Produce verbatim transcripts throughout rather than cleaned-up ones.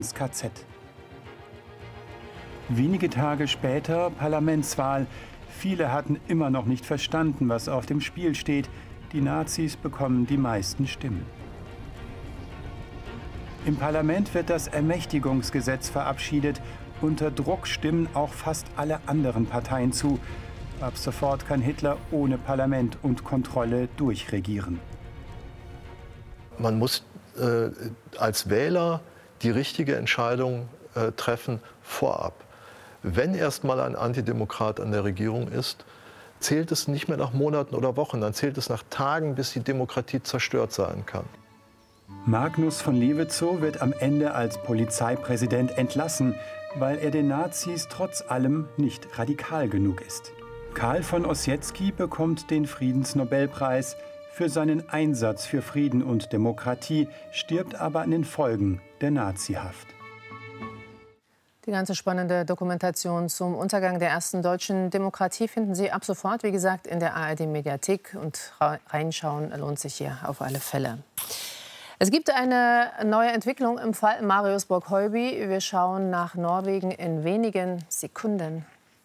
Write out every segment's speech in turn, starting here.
ins K Z. Wenige Tage später Parlamentswahl. Viele hatten immer noch nicht verstanden, was auf dem Spiel steht. Die Nazis bekommen die meisten Stimmen. Im Parlament wird das Ermächtigungsgesetz verabschiedet. Unter Druck stimmen auch fast alle anderen Parteien zu. Ab sofort kann Hitler ohne Parlament und Kontrolle durchregieren. Man muss äh, als Wähler die richtige Entscheidung äh, treffen vorab. Wenn erst mal ein Antidemokrat an der Regierung ist, zählt es nicht mehr nach Monaten oder Wochen, dann zählt es nach Tagen, bis die Demokratie zerstört sein kann. Magnus von Levetzow wird am Ende als Polizeipräsident entlassen, weil er den Nazis trotz allem nicht radikal genug ist. Karl von Ossietzky bekommt den Friedensnobelpreis für seinen Einsatz für Frieden und Demokratie, stirbt aber an den Folgen der Nazihaft. Die ganze spannende Dokumentation zum Untergang der ersten deutschen Demokratie finden Sie ab sofort, wie gesagt, in der A R D-Mediathek. Und reinschauen lohnt sich hier auf alle Fälle. Es gibt eine neue Entwicklung im Fall Marius Borg-Heuby. Wir schauen nach Norwegen in wenigen Sekunden.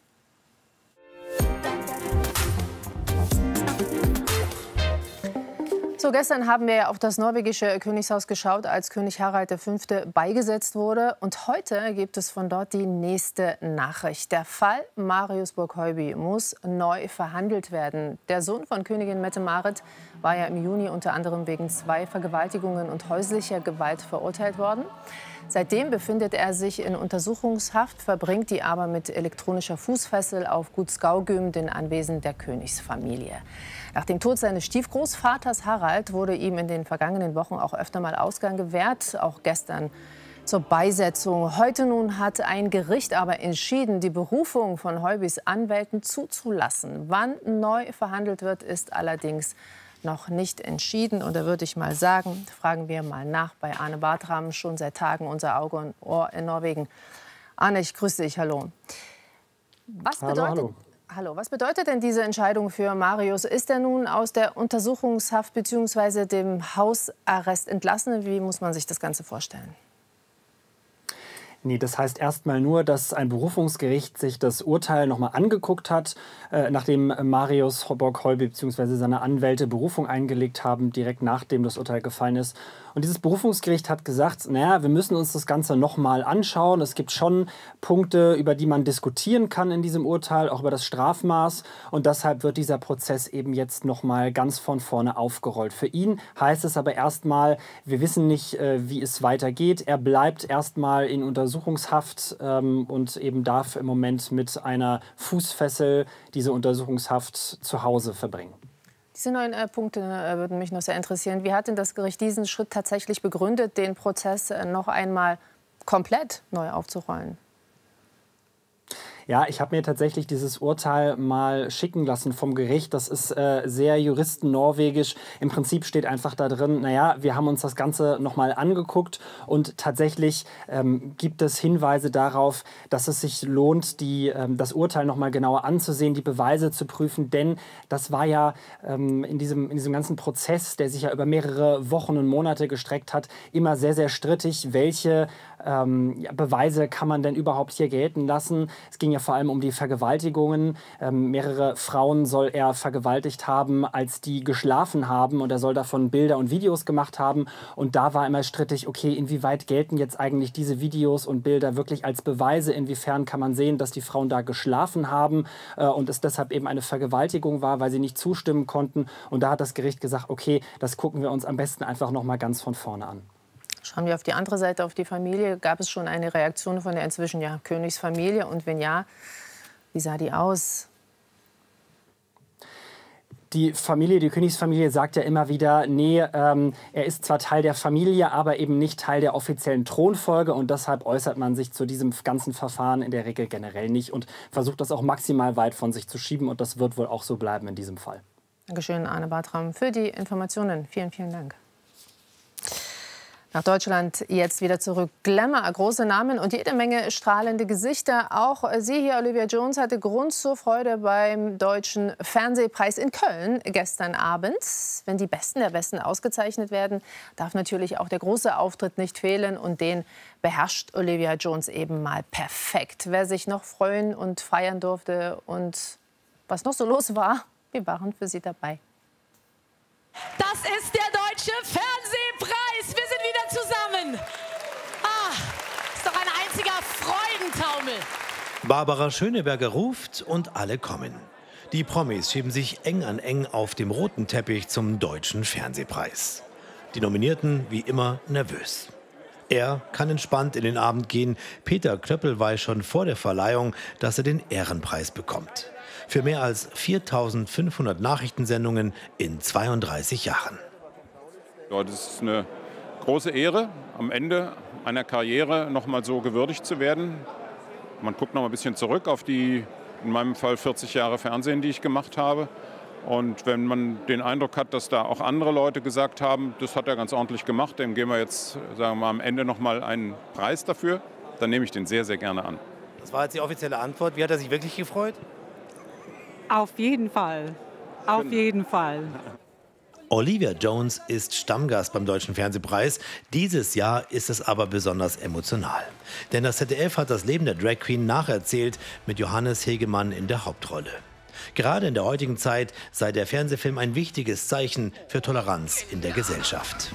So, gestern haben wir ja auf das norwegische Königshaus geschaut, als König Harald der Fünfte beigesetzt wurde. Und heute gibt es von dort die nächste Nachricht. Der Fall Marius Borg-Heuby muss neu verhandelt werden. Der Sohn von Königin Mette-Marit war ja im Juni unter anderem wegen zwei Vergewaltigungen und häuslicher Gewalt verurteilt worden. Seitdem befindet er sich in Untersuchungshaft, verbringt die aber mit elektronischer Fußfessel auf Gut Skaugum, den Anwesen der Königsfamilie. Nach dem Tod seines Stiefgroßvaters Harald wurde ihm in den vergangenen Wochen auch öfter mal Ausgang gewährt, auch gestern zur Beisetzung. Heute nun hat ein Gericht aber entschieden, die Berufung von Heubys Anwälten zuzulassen. Wann neu verhandelt wird, ist allerdings noch nicht entschieden. Und da würde ich mal sagen, fragen wir mal nach bei Arne Bartram, schon seit Tagen unser Auge und Ohr in Norwegen. Arne, ich grüße dich, hallo. Was bedeutet, hallo, hallo. Hallo, was bedeutet denn diese Entscheidung für Marius? Ist er nun aus der Untersuchungshaft bzw. dem Hausarrest entlassen? Wie muss man sich das Ganze vorstellen? Nee, das heißt erstmal nur, dass ein Berufungsgericht sich das Urteil noch mal angeguckt hat, äh, nachdem Marius Borg-Heuby bzw. seine Anwälte Berufung eingelegt haben, direkt nachdem das Urteil gefallen ist. Und dieses Berufungsgericht hat gesagt, naja, wir müssen uns das Ganze noch mal anschauen. Es gibt schon Punkte, über die man diskutieren kann in diesem Urteil, auch über das Strafmaß. Und deshalb wird dieser Prozess eben jetzt noch mal ganz von vorne aufgerollt. Für ihn heißt es aber erstmal, wir wissen nicht, äh, wie es weitergeht. Er bleibt erstmal in Untersuchungshaft ähm, und eben darf im Moment mit einer Fußfessel diese Untersuchungshaft zu Hause verbringen. Diese neuen äh, Punkte äh, würden mich noch sehr interessieren. Wie hat denn das Gericht diesen Schritt tatsächlich begründet, den Prozess äh, noch einmal komplett neu aufzurollen? Ja, ich habe mir tatsächlich dieses Urteil mal schicken lassen vom Gericht. Das ist äh, sehr juristennorwegisch. Im Prinzip steht einfach da drin, naja, wir haben uns das Ganze noch mal angeguckt und tatsächlich ähm, gibt es Hinweise darauf, dass es sich lohnt, die, ähm, das Urteil noch mal genauer anzusehen, die Beweise zu prüfen. Denn das war ja ähm, in, diesem, in diesem ganzen Prozess, der sich ja über mehrere Wochen und Monate gestreckt hat, immer sehr, sehr strittig, welche ähm, ja, Beweise kann man denn überhaupt hier gelten lassen. Es ging ja vor allem um die Vergewaltigungen. Ähm, mehrere Frauen soll er vergewaltigt haben, als die geschlafen haben. Und er soll davon Bilder und Videos gemacht haben. Und da war immer strittig, okay, inwieweit gelten jetzt eigentlich diese Videos und Bilder wirklich als Beweise? Inwiefern kann man sehen, dass die Frauen da geschlafen haben äh, und es deshalb eben eine Vergewaltigung war, weil sie nicht zustimmen konnten. Und da hat das Gericht gesagt, okay, das gucken wir uns am besten einfach noch mal ganz von vorne an. Schauen wir auf die andere Seite, auf die Familie. Gab es schon eine Reaktion von der inzwischen ja Königsfamilie? Und wenn ja, wie sah die aus? Die Familie, die Königsfamilie sagt ja immer wieder, nee, ähm, er ist zwar Teil der Familie, aber eben nicht Teil der offiziellen Thronfolge. Und deshalb äußert man sich zu diesem ganzen Verfahren in der Regel generell nicht und versucht das auch maximal weit von sich zu schieben. Und das wird wohl auch so bleiben in diesem Fall. Dankeschön, Arne Bartram, für die Informationen. Vielen, vielen Dank. Nach Deutschland jetzt wieder zurück. Glamour, große Namen und jede Menge strahlende Gesichter. Auch sie hier, Olivia Jones, hatte Grund zur Freude beim Deutschen Fernsehpreis in Köln gestern Abend. Wenn die Besten der Besten ausgezeichnet werden, darf natürlich auch der große Auftritt nicht fehlen. Und den beherrscht Olivia Jones eben mal perfekt. Wer sich noch freuen und feiern durfte und was noch so los war, wir waren für Sie dabei. Das ist der Deutsche Fernsehpreis. Wir sind wieder zusammen. Ah, ist doch ein einziger Freudentaumel. Barbara Schöneberger ruft und alle kommen. Die Promis schieben sich eng an eng auf dem roten Teppich zum Deutschen Fernsehpreis. Die Nominierten wie immer nervös. Er kann entspannt in den Abend gehen. Peter Klöppel weiß schon vor der Verleihung, dass er den Ehrenpreis bekommt. Für mehr als viertausendfünfhundert Nachrichtensendungen in zweiunddreißig Jahren. Ja, das ist eine große Ehre, am Ende einer Karriere noch mal so gewürdigt zu werden. Man guckt noch mal ein bisschen zurück auf die, in meinem Fall vierzig Jahre Fernsehen, die ich gemacht habe. Und wenn man den Eindruck hat, dass da auch andere Leute gesagt haben, das hat er ganz ordentlich gemacht, dem geben wir jetzt, sagen wir mal, am Ende noch mal einen Preis dafür, dann nehme ich den sehr, sehr gerne an. Das war jetzt die offizielle Antwort. Wie hat er sich wirklich gefreut? Auf jeden Fall. Auf jeden Fall. Olivia Jones ist Stammgast beim Deutschen Fernsehpreis. Dieses Jahr ist es aber besonders emotional. Denn das Z D F hat das Leben der Drag Queen nacherzählt mit Johannes Hegemann in der Hauptrolle. Gerade in der heutigen Zeit sei der Fernsehfilm ein wichtiges Zeichen für Toleranz in der Gesellschaft.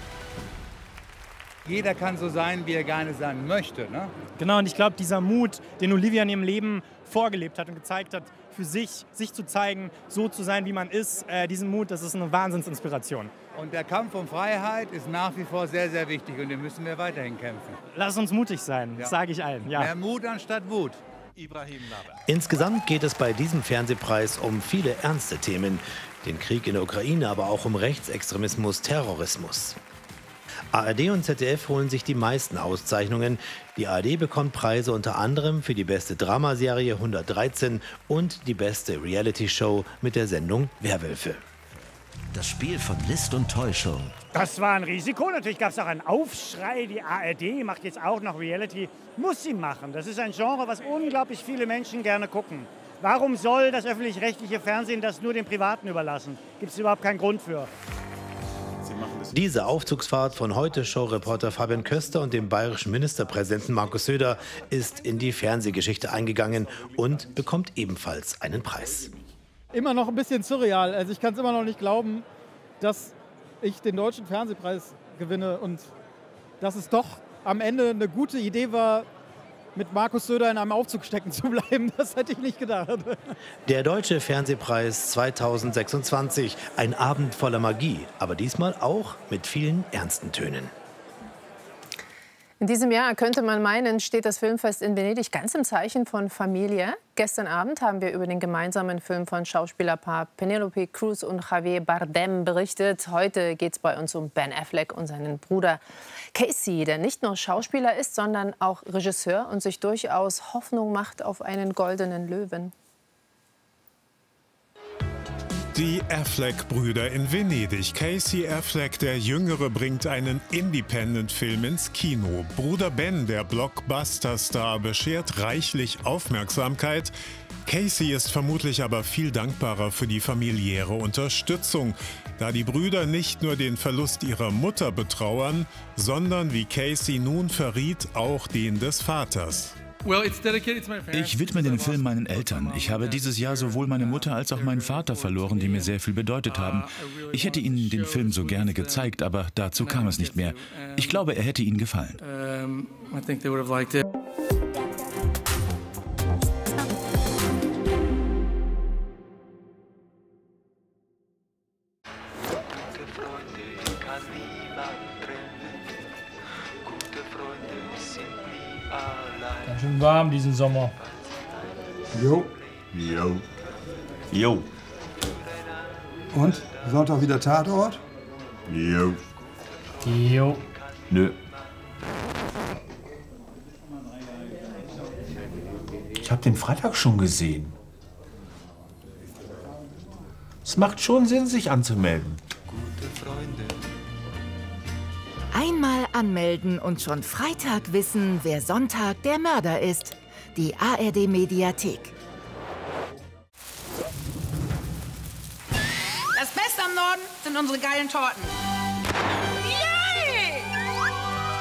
Jeder kann so sein, wie er gerne sein möchte. Ne? Genau, und ich glaube, dieser Mut, den Olivia in ihrem Leben vorgelebt hat und gezeigt hat, für sich, sich zu zeigen, so zu sein, wie man ist, äh, diesen Mut, das ist eine Wahnsinnsinspiration. Und der Kampf um Freiheit ist nach wie vor sehr, sehr wichtig und den müssen wir weiterhin kämpfen. Lass uns mutig sein, das ja. sage ich allen. Ja. Mehr Mut anstatt Wut. Insgesamt geht es bei diesem Fernsehpreis um viele ernste Themen. Den Krieg in der Ukraine, aber auch um Rechtsextremismus, Terrorismus. A R D und Z D F holen sich die meisten Auszeichnungen. Die A R D bekommt Preise unter anderem für die beste Dramaserie hundertdreizehn und die beste Reality-Show mit der Sendung Werwölfe. Das Spiel von List und Täuschung. Das war ein Risiko. Natürlich gab es auch einen Aufschrei. Die A R D macht jetzt auch noch Reality. Muss sie machen. Das ist ein Genre, was unglaublich viele Menschen gerne gucken. Warum soll das öffentlich-rechtliche Fernsehen das nur den Privaten überlassen? Gibt es überhaupt keinen Grund für. Diese Aufzugsfahrt von Heute-Show-Reporter Fabian Köster und dem bayerischen Ministerpräsidenten Markus Söder ist in die Fernsehgeschichte eingegangen und bekommt ebenfalls einen Preis. Immer noch ein bisschen surreal. Also ich kann es immer noch nicht glauben, dass ich den Deutschen Fernsehpreis gewinne und dass es doch am Ende eine gute Idee war, mit Markus Söder in einem Aufzug stecken zu bleiben. Das hätte ich nicht gedacht. Der Deutsche Fernsehpreis zweitausendsechsundzwanzig. Ein Abend voller Magie, aber diesmal auch mit vielen ernsten Tönen. In diesem Jahr, könnte man meinen, steht das Filmfest in Venedig ganz im Zeichen von Familie. Gestern Abend haben wir über den gemeinsamen Film von Schauspielerpaar Penelope Cruz und Javier Bardem berichtet. Heute geht es bei uns um Ben Affleck und seinen Bruder Casey, der nicht nur Schauspieler ist, sondern auch Regisseur und sich durchaus Hoffnung macht auf einen goldenen Löwen. Die Affleck-Brüder in Venedig. Casey Affleck, der Jüngere, bringt einen Independent-Film ins Kino. Bruder Ben, der Blockbuster-Star, beschert reichlich Aufmerksamkeit. Casey ist vermutlich aber viel dankbarer für die familiäre Unterstützung, da die Brüder nicht nur den Verlust ihrer Mutter betrauern, sondern, wie Casey nun verriet, auch den des Vaters. Ich widme den Film meinen Eltern. Ich habe dieses Jahr sowohl meine Mutter als auch meinen Vater verloren, die mir sehr viel bedeutet haben. Ich hätte ihnen den Film so gerne gezeigt, aber dazu kam es nicht mehr. Ich glaube, er hätte ihnen gefallen. Ganz schön warm diesen Sommer. Jo. Jo. Jo. Und? Sonntag wieder Tatort? Jo. Jo. Nö. Ich habe den Freitag schon gesehen. Es macht schon Sinn, sich anzumelden. Ein Einmal anmelden und schon Freitag wissen, wer Sonntag der Mörder ist. Die A R D-Mediathek. Das Beste am Norden sind unsere geilen Torten.